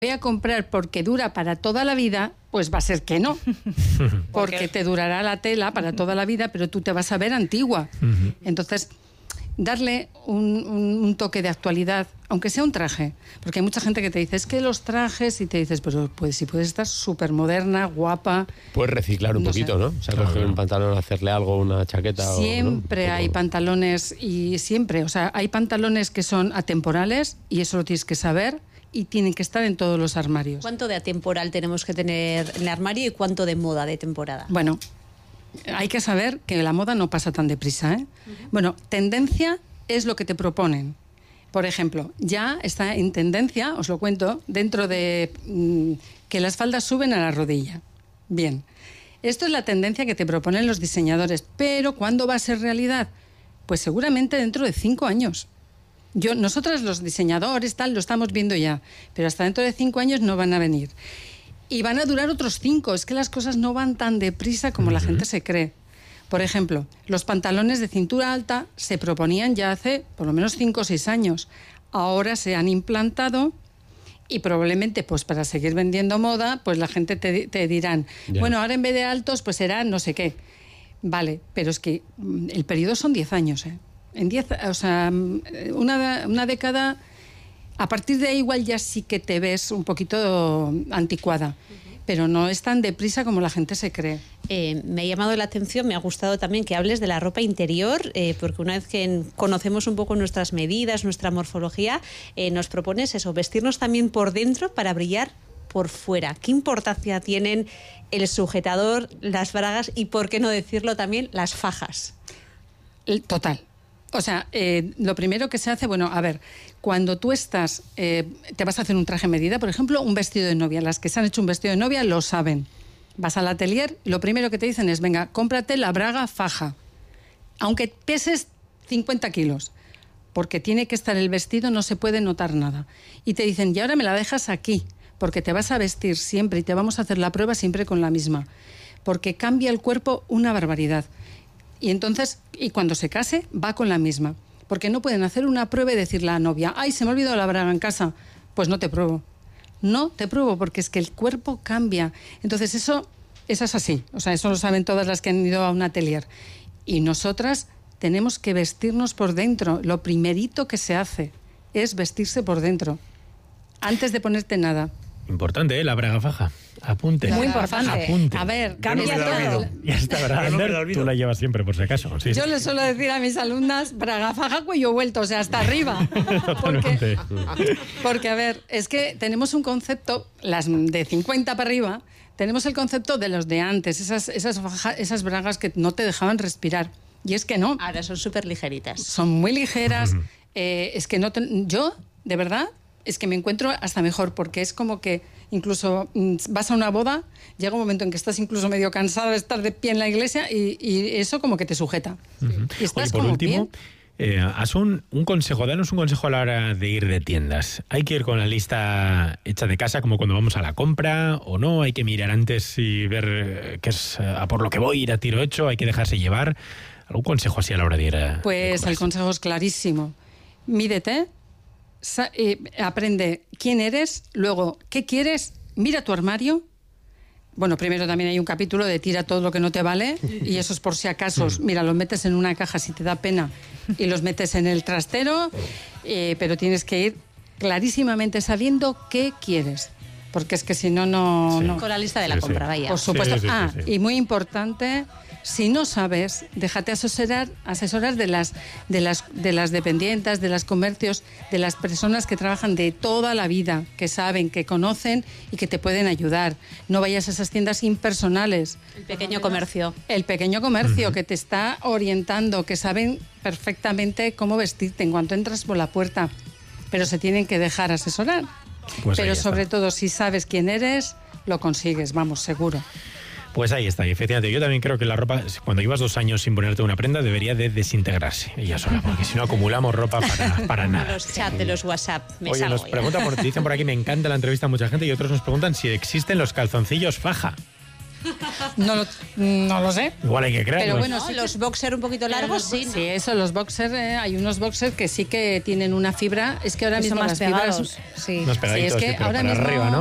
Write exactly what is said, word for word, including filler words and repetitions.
voy a comprar porque dura para toda la vida, pues va a ser que no. Porque te durará la tela para toda la vida, pero tú te vas a ver antigua. Uh-huh. Entonces, darle un, un, un toque de actualidad, aunque sea un traje. Porque hay mucha gente que te dice, es que los trajes, y te dices, pero pues si puedes estar súper moderna, guapa. Puedes reciclar un no poquito, sé. ¿no? O sea, coger claro. un pantalón, hacerle algo, una chaqueta. Siempre o, ¿no? hay pantalones, y siempre, o sea, hay pantalones que son atemporales, y eso lo tienes que saber, y tienen que estar en todos los armarios. ¿Cuánto de atemporal tenemos que tener en el armario y cuánto de moda de temporada? Bueno, hay que saber que la moda no pasa tan deprisa, ¿eh? Uh-huh. Bueno, tendencia es lo que te proponen. Por ejemplo, ya está en tendencia, os lo cuento, dentro de mmm, que las faldas suben a la rodilla. Bien, esto es la tendencia que te proponen los diseñadores, pero ¿cuándo va a ser realidad? Pues seguramente dentro de cinco años. Yo, nosotras los diseñadores tal lo estamos viendo ya, pero hasta dentro de cinco años no van a venir. Y van a durar otros cinco. Es que las cosas no van tan deprisa como uh-huh. la gente se cree. Por ejemplo, los pantalones de cintura alta se proponían ya hace por lo menos cinco o seis años. Ahora se han implantado y probablemente pues para seguir vendiendo moda, pues la gente te, te dirán, yeah. bueno, ahora en vez de altos pues será no sé qué. Vale, pero es que el periodo son diez años, ¿eh? En diez, o sea, una, una década, a partir de ahí igual ya sí que te ves un poquito anticuada, uh-huh. pero no es tan deprisa como la gente se cree. Eh, me ha llamado la atención, me ha gustado también que hables de la ropa interior, eh, porque una vez que conocemos un poco nuestras medidas, nuestra morfología, eh, nos propones eso, vestirnos también por dentro para brillar por fuera. ¿Qué importancia tienen el sujetador, las bragas y, por qué no decirlo también, las fajas? Total. O sea, eh, lo primero que se hace, bueno, a ver, cuando tú estás, eh, te vas a hacer un traje medida, por ejemplo, un vestido de novia. Las que se han hecho un vestido de novia lo saben. Vas al atelier, lo primero que te dicen es, venga, cómprate la braga faja, aunque peses cincuenta kilos, porque tiene que estar el vestido, no se puede notar nada. Y te dicen, y ahora me la dejas aquí, porque te vas a vestir siempre y te vamos a hacer la prueba siempre con la misma, porque cambia el cuerpo una barbaridad. Y entonces, y cuando se case, va con la misma. Porque no pueden hacer una prueba y decirle a la novia, ay, se me ha olvidado la braga en casa. Pues no te pruebo. No te pruebo, porque es que el cuerpo cambia. Entonces eso, eso es así. O sea, eso lo saben todas las que han ido a un atelier. Y nosotras tenemos que vestirnos por dentro. Lo primerito que se hace es vestirse por dentro. Antes de ponerte nada. Importante, ¿eh? La braga faja. Apunte. Muy importante. Apunte. A ver, cambia no todo. Ya está, ¿verdad, Ander? Tú la llevas siempre, por si acaso. Sí. Yo le suelo decir a mis alumnas, braga faja, cuello vuelto, o sea, hasta arriba. Porque, porque, a ver, es que tenemos un concepto, las de cincuenta para arriba, tenemos el concepto de los de antes, esas, esas, faja, esas bragas que no te dejaban respirar. Y es que no. Ahora son súper ligeritas. Son muy ligeras. eh, es que no te, yo, de verdad, es que me encuentro hasta mejor, porque es como que incluso mmm, vas a una boda, llega un momento en que estás incluso medio cansado de estar de pie en la iglesia y, y eso como que te sujeta. Uh-huh. Y estás Oye, por como último, eh, haz un, un consejo, danos un consejo a la hora de ir de tiendas. ¿Hay que ir con la lista hecha de casa como cuando vamos a la compra o no? ¿Hay que mirar antes y ver qué es a por lo que voy, ir a tiro hecho? ¿Hay que dejarse llevar? ¿Algún consejo así a la hora de ir a Pues el consejo es clarísimo. Mídete. Sa- eh, aprende quién eres, luego qué quieres, mira tu armario. Bueno, primero también hay un capítulo de tira todo lo que no te vale, y eso es por si acaso. Mira, los metes en una caja si te da pena y los metes en el trastero, eh, pero tienes que ir clarísimamente sabiendo qué quieres, porque es que si no, no... Sí. no. Con la lista de la Sí, compra, sí. vaya. Por supuesto. Sí, sí, sí, ah, sí. y muy importante, si no sabes, déjate asesorar, asesorar de las, de las, de las dependientas, de los comercios, de las personas que trabajan de toda la vida, que saben, que conocen y que te pueden ayudar. No vayas a esas tiendas impersonales. El pequeño comercio. El pequeño comercio Uh-huh. que te está orientando, que saben perfectamente cómo vestirte en cuanto entras por la puerta, pero se tienen que dejar asesorar. Pues ahí pero está. sobre todo, si sabes quién eres, lo consigues, vamos, seguro. Pues ahí está, y efectivamente, yo también creo que la ropa, cuando llevas dos años sin ponerte una prenda, debería de desintegrarse ella sola, porque si no acumulamos ropa para, para nada. Los chats de los WhatsApp. Me Oye, salgo nos ya. preguntan, por, dicen por aquí, me encanta la entrevista a mucha gente, y otros nos preguntan si existen los calzoncillos faja. No lo, no lo sé. Igual hay que creerlo. Pero bueno, ¿No? sí que- Los boxer un poquito largos, sí. ¿no? Sí, eso, los boxers, eh, hay unos boxers que sí que tienen una fibra. Es que ahora Que son mismo más las fibras. pegados. Sí. Más Sí, pegaditos, es que sí, pero ahora para mismo arriba, ¿no?